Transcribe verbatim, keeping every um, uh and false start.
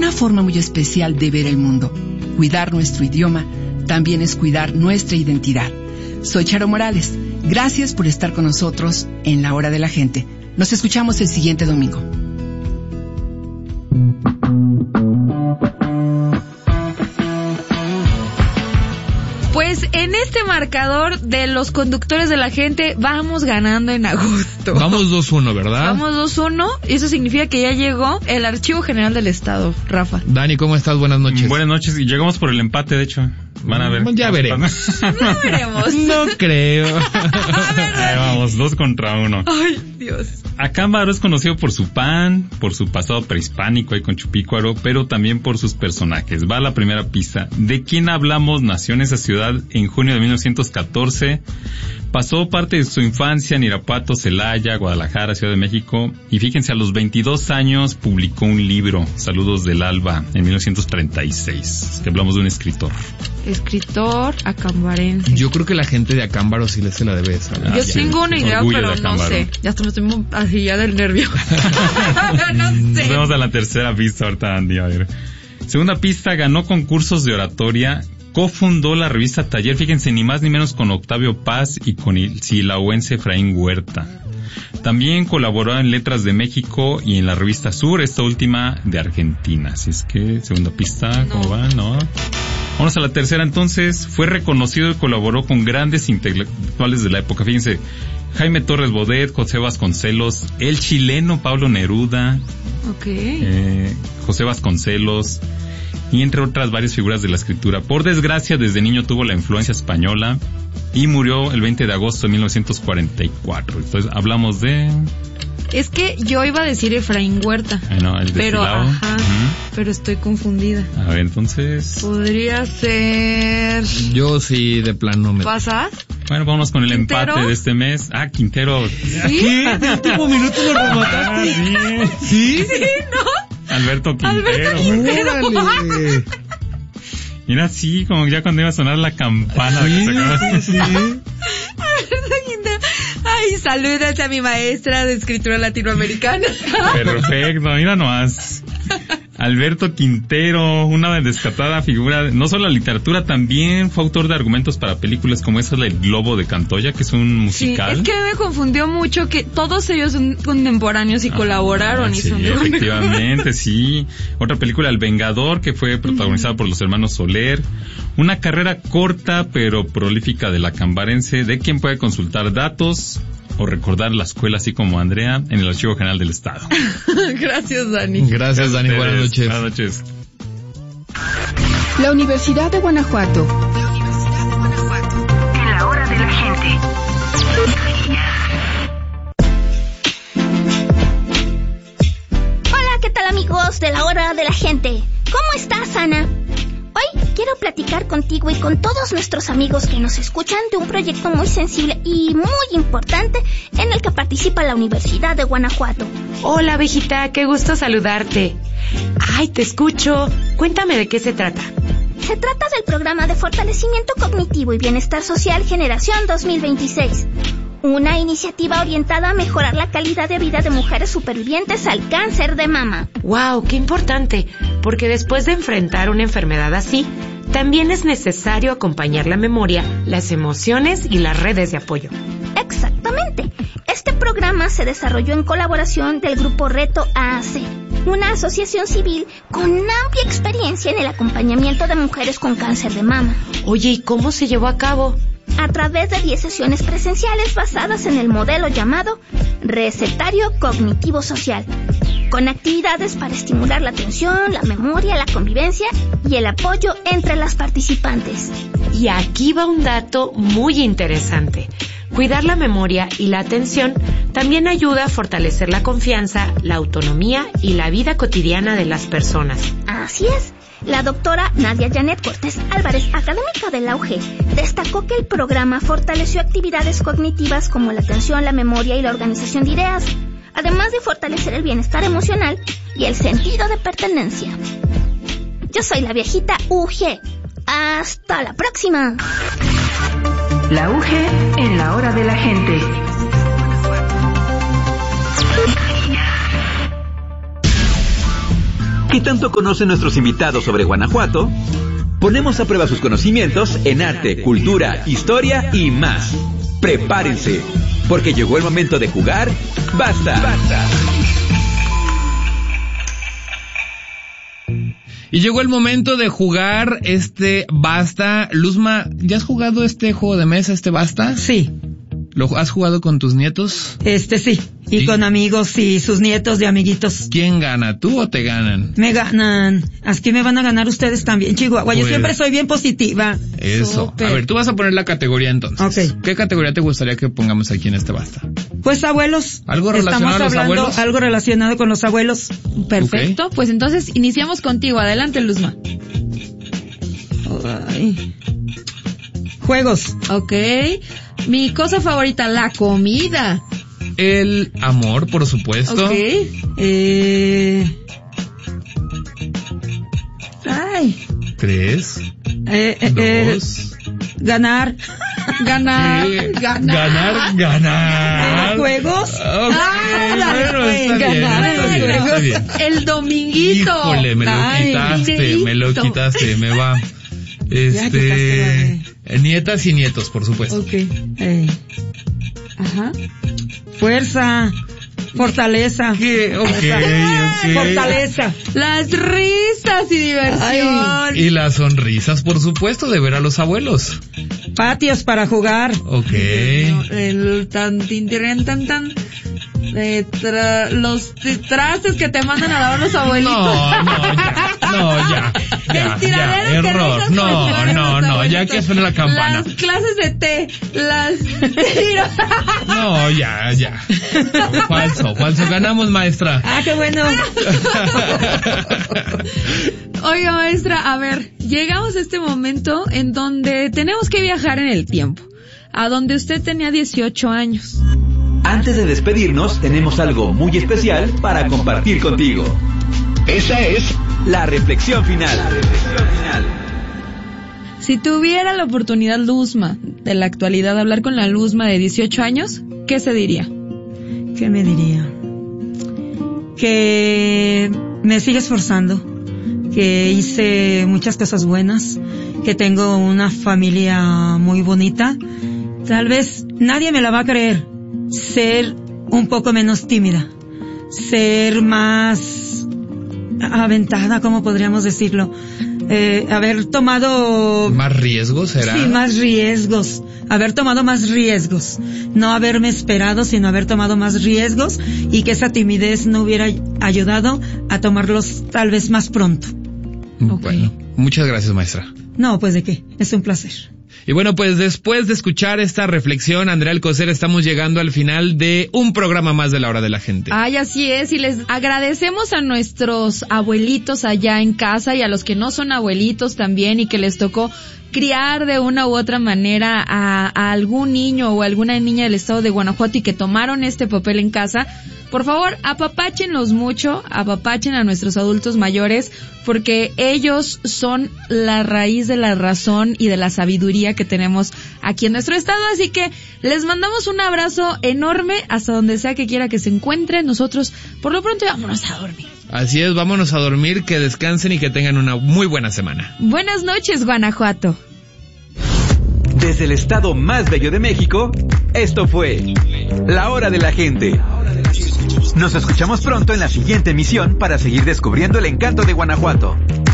una forma muy especial de ver el mundo. Cuidar nuestro idioma también es cuidar nuestra identidad. Soy Charo Morales. Gracias por estar con nosotros en La Hora de la Gente. Nos escuchamos el siguiente domingo. Pues en este marcador de los conductores de la gente vamos ganando en agosto. Vamos dos uno, ¿verdad? Vamos dos uno, y eso significa que ya llegó el Archivo General del Estado, Rafa. Dani, ¿cómo estás? Buenas noches. Buenas noches, y llegamos por el empate, de hecho. Van a ver. Ya veremos. No veremos. No creo. Ahí vamos, dos contra uno. Ay, Dios. Acámbaro es conocido por su pan, por su pasado prehispánico ahí con Chupícuaro, pero también por sus personajes. Va la primera pista. ¿De quién hablamos? Nació en esa ciudad en junio de mil novecientos catorce. Pasó parte de su infancia en Irapuato, Celaya, Guadalajara, Ciudad de México. Y fíjense, a los veintidós años publicó un libro, Saludos del Alba, en mil novecientos treinta y seis. Que hablamos de un escritor. Escritor acambarense. Yo creo que la gente de Acámbaro sí se la debe saber. Yo Ah, tengo sí. una idea, Orgullo pero de no Acámbaro. sé. Ya hasta me estoy así ya del nervio. No Nos sé. vemos a la tercera pista ahorita, Andy. A ver. Segunda pista, ganó concursos de oratoria. Cofundó la revista Taller, fíjense, ni más ni menos con Octavio Paz y con el silauense Efraín Huerta. También colaboró en Letras de México y en la revista Sur, esta última de Argentina. Así es que, segunda pista, ¿cómo No. va? No. Vamos a la tercera entonces. Fue reconocido y colaboró con grandes intelectuales de la época. Fíjense, Jaime Torres Bodet, José Vasconcelos, el chileno Pablo Neruda, Ok. eh, José Vasconcelos, y entre otras varias figuras de la escritura. Por desgracia, desde niño tuvo la influencia española y murió el veinte de agosto de mil novecientos cuarenta y cuatro. Entonces, hablamos de... Es que yo iba a decir Efraín Huerta. Ay, no, el de Pero, Silao. ajá, Ujú. pero estoy confundida. A ver, entonces... Podría ser... Yo sí, de plano me... ¿Pasas? Bueno, vamos con el ¿Quintero? empate de este mes. Ah, Quintero. ¿Sí? ¿Qué? ¿De último minuto lo remataste? Ah, sí. ¿Sí? Sí, ¿no? Alberto Quintero. Alberto Quintero. ¡Órale! Mira, así, como ya cuando iba a sonar la campana. Sí, que se acaba- sí. Alberto Quintero. Ay, salúdate a mi maestra de escritura latinoamericana. Perfecto, mira nomás. Alberto Quintero, una destacada figura, no solo la literatura, también fue autor de argumentos para películas como esa del Globo de Cantoya, que es un Sí, musical. es que me confundió mucho que todos ellos son contemporáneos y Ah, colaboraron y sí, son de efectivamente, sí. Otra película, El Vengador, que fue protagonizada por los hermanos Soler. Una carrera corta pero prolífica de la acambarense, de quien puede consultar datos o recordar la escuela, así como Andrea, en el Archivo General del Estado. Gracias, Dani. Gracias, Dani. Buenas noches. Buenas noches. La Universidad de Guanajuato. En la hora de la gente. Hola, ¿qué tal amigos de la hora de la gente? ¿Cómo estás, Ana? Hoy quiero platicar contigo y con todos nuestros amigos que nos escuchan de un proyecto muy sensible y muy importante en el que participa la Universidad de Guanajuato. Hola, abejita, qué gusto saludarte. Ay, te escucho. Cuéntame de qué se trata. Se trata del programa de fortalecimiento cognitivo y bienestar social Generación dos mil veintiséis. Una iniciativa orientada a mejorar la calidad de vida de mujeres supervivientes al cáncer de mama. Wow, qué importante, porque después de enfrentar una enfermedad así, también es necesario acompañar la memoria, las emociones y las redes de apoyo. Exactamente. Este programa se desarrolló en colaboración del Grupo Reto A A C, una asociación civil con amplia experiencia en el acompañamiento de mujeres con cáncer de mama, Oye, ¿y cómo se llevó a cabo? a través de diez sesiones presenciales basadas en el modelo llamado Recetario Cognitivo Social, con actividades para estimular la atención, la memoria, la convivencia y el apoyo entre las participantes. Y aquí va un dato muy interesante. Cuidar la memoria y la atención también ayuda a fortalecer la confianza, la autonomía y la vida cotidiana de las personas. Así es. La doctora Nadia Janet Cortés Álvarez, académica de la U G, destacó que el programa fortaleció actividades cognitivas como la atención, la memoria y la organización de ideas, además de fortalecer el bienestar emocional y el sentido de pertenencia. Yo soy la viejita U G. ¡Hasta la próxima! La U G en la hora de la gente. ¿Qué tanto conocen nuestros invitados sobre Guanajuato? Ponemos a prueba sus conocimientos en arte, cultura, historia y más. Prepárense, porque llegó el momento de jugar. ¡Basta! ¡Basta! Y llegó el momento de jugar este Basta. Luzma, ¿ya has jugado este juego de mesa, este Basta? Sí. ¿Lo has jugado con tus nietos? Este sí. Y, ¿Y? con amigos y sus nietos de amiguitos. ¿Quién gana, tú o te ganan? Me ganan. Así me van a ganar ustedes también, Chihuahua. Pues, yo siempre soy bien positiva. Eso. Súper. A ver, tú vas a poner la categoría entonces. Ok. ¿Qué categoría te gustaría que pongamos aquí en este Basta? Pues abuelos. ¿Algo relacionado Estamos a los hablando abuelos? algo relacionado con los abuelos. Perfecto, pues entonces iniciamos contigo. Adelante, Luzma. Ay. Juegos. Ok. Mi cosa favorita, la comida. El amor, por supuesto. Ok. Eh... Ay. Tres. Eh, eh, eh, Dos. ganar. Ganar. Eh, Ganar. Ganar, ganar. ¿Juegos? Ok, Ah, bueno, está bien, ganar. está bien, está bien. El dominguito. Híjole, me lo Ay, quitaste, me lo dinerito. quitaste, me va. Este, nietas y nietos, por supuesto. Ok. Eh. Ajá. Fuerza. Fortaleza. ¿Qué? Ok, ok. Fortaleza. Las risas y diversión. Ay. Y las sonrisas, por supuesto, de ver a los abuelos. Patios para jugar. Ok. El tan tin, tiren, tan tan. Eh, tra- los t- trastes que te mandan a lavar los abuelitos. No, no, ya, no, ya, ya, El tiradero ya, que error, dejas no, para no, los no, ya abuelitos. que suena la campana. Las clases de té, las... No, ya, ya. Falso, falso, ganamos, maestra. Ah, qué bueno. Oiga, maestra, a ver, llegamos a este momento en donde tenemos que viajar en el tiempo, a donde usted tenía dieciocho años. Antes de despedirnos, tenemos algo muy especial para compartir contigo. Esa es la reflexión final. La reflexión final. Si tuviera la oportunidad Luzma de la actualidad de hablar con la Luzma de dieciocho años, ¿qué se diría? ¿Qué me diría? Que me sigue esforzando, que hice muchas cosas buenas, que tengo una familia muy bonita. Tal vez nadie me la va a creer. Ser un poco menos tímida, ser más aventada, ¿cómo podríamos decirlo? Eh, haber tomado... ¿Más riesgos será? Sí, más riesgos. Haber tomado más riesgos. No haberme esperado, sino haber tomado más riesgos y que esa timidez no hubiera ayudado a tomarlos tal vez más pronto. Bueno, muchas gracias, maestra. No, pues de qué. Es un placer. Y bueno, pues después de escuchar esta reflexión, Andrea Alcocer, estamos llegando al final de un programa más de La Hora de la Gente. Ay, así es, y les agradecemos a nuestros abuelitos allá en casa y a los que no son abuelitos también y que les tocó criar de una u otra manera a, a algún niño o alguna niña del estado de Guanajuato y que tomaron este papel en casa. Por favor, apapáchenlos mucho, apapachen a nuestros adultos mayores, porque ellos son la raíz de la razón y de la sabiduría que tenemos aquí en nuestro estado. Así que les mandamos un abrazo enorme hasta donde sea que quiera que se encuentren. Nosotros, por lo pronto, vámonos a dormir. Así es, vámonos a dormir, que descansen y que tengan una muy buena semana. Buenas noches, Guanajuato. Desde el estado más bello de México, esto fue La Hora de la Gente. Nos escuchamos pronto en la siguiente emisión para seguir descubriendo el encanto de Guanajuato.